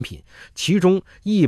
品，其中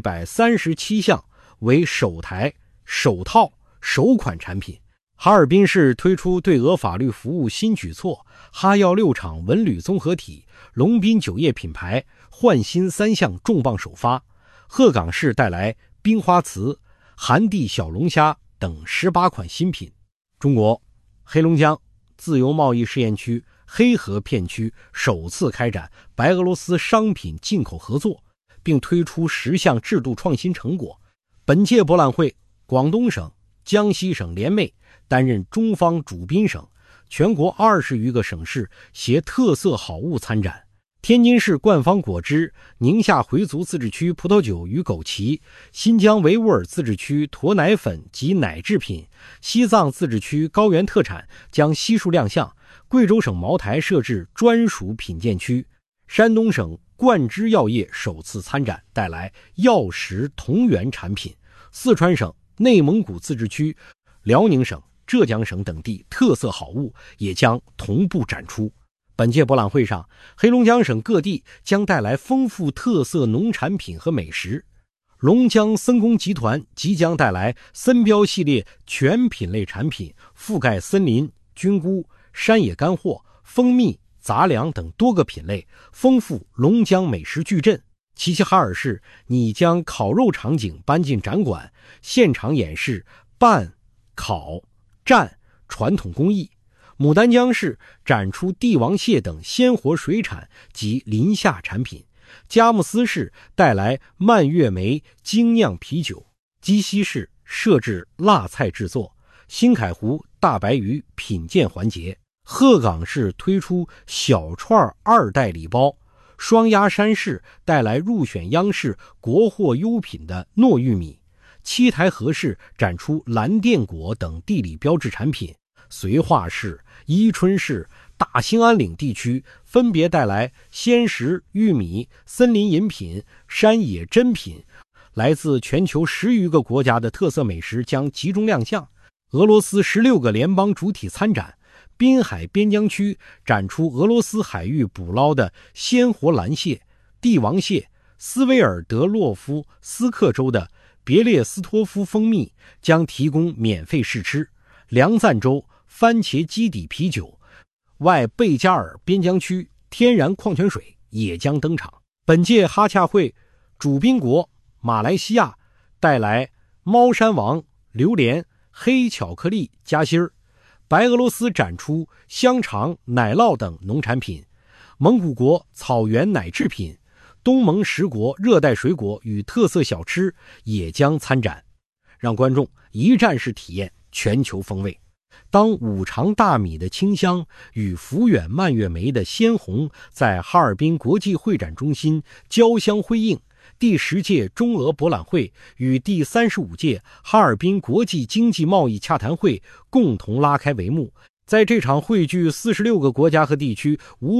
137项为首台、首套、首款产品。哈尔滨市推出对俄法律服务新举措，哈药6厂文旅综合体、龙滨酒业品牌焕新3项重磅首发。鹤岗市带来冰花瓷、寒地小龙虾等18款新品。中国黑龙江自由贸易试验区黑河片区首次开展白俄罗斯商品进口合作，并推出10项制度创新成果。本届博览会，广东省、江西省联袂担任中方主宾省，全国20余个省市携特色好物参展。天津市冠方果汁、宁夏回族自治区葡萄酒与枸杞、新疆维吾尔自治区驼奶粉及奶制品、西藏自治区高原特产将悉数亮相。贵州省茅台设置专属品鉴区，山东省冠之药业首次参展，带来药食同源产品。四川省、内蒙古自治区、辽宁省、浙江省等地特色好物也将同步展出。本届博览会上，黑龙江省各地将带来丰富特色农产品和美食。龙江森工集团即将带来森标系列全品类产品，覆盖森林、菌菇、山野干货、蜂蜜、杂粮等多个品类，丰富龙江美食矩阵。齐齐哈尔市拟将烤肉场景搬进展馆，现场演示拌、烤、蘸传统工艺。牡丹江市展出帝王蟹等鲜活水产及林下产品。佳木斯市带来蔓越莓精酿啤酒。鸡西市设置辣菜制作。新凯湖大白鱼品鉴环节。鹤岗市推出小串2代礼包。双鸭山市带来入选央视国货优品的糯玉米。七台河市展出蓝靛果等地理标志产品。绥化市、伊春市、大兴安岭地区分别带来鲜食、玉米、森林饮品、山野珍品。来自全球10余个国家的特色美食将集中亮相。俄罗斯16个联邦主体参展。滨海边疆区展出俄罗斯海域捕捞的鲜活蓝蟹、帝王蟹。斯维尔德洛夫斯克州的别列斯托夫蜂蜜将提供免费试吃。梁赞州番茄基底啤酒。外贝加尔边疆区天然矿泉水也将登场。本届哈洽会主宾国马来西亚带来猫山王、榴莲、黑巧克力夹心儿。白俄罗斯展出香肠、奶酪等农产品。蒙古国草原奶制品。东盟10国热带水果与特色小吃也将参展，让观众一站式体验全球风味。当五常大米的清香与福远蔓越莓的鲜红在哈尔滨国际会展中心交相辉映，第10届中俄博览会与第35届哈尔滨国际经济贸易洽谈会共同拉开帷幕。在这场汇聚46个国家和地区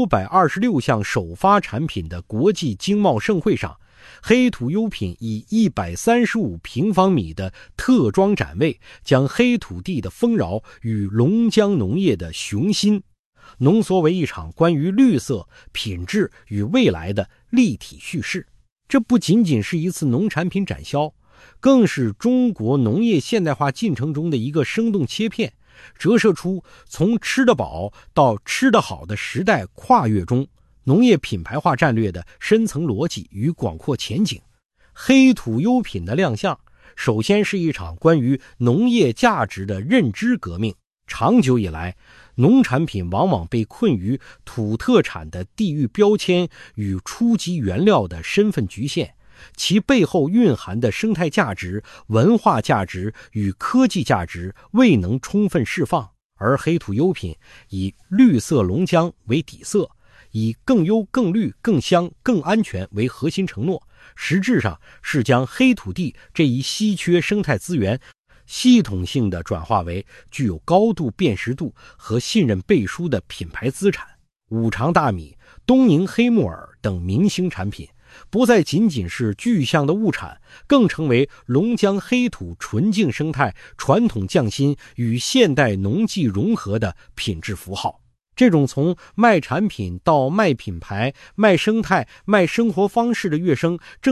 526项首发产品的国际经贸盛会上，黑土优品以135平方米的特装展位，将黑土地的丰饶与龙江农业的雄心浓缩为一场关于绿色、品质与未来的立体叙事。这不仅仅是一次农产品展销，更是中国农业现代化进程中的一个生动切片，折射出从吃得饱到吃得好的时代跨越中农业品牌化战略的深层逻辑与广阔前景。黑土优品的亮相，首先是一场关于农业价值的认知革命。长久以来，农产品往往被困于土特产的地域标签与初级原料的身份局限，其背后蕴含的生态价值、文化价值与科技价值未能充分释放。而黑土优品以绿色龙江为底色，以更优、更绿、更香、更安全为核心承诺，实质上是将黑土地这一稀缺生态资源系统性地转化为具有高度辨识度和信任背书的品牌资产。五常大米、东宁黑木耳等明星产品不再仅仅是具象的物产，更成为龙江黑土纯净生态、传统匠心与现代农技融合的品质符号。 这种从卖产品到卖品牌、卖生态、卖生活方式的跃升，正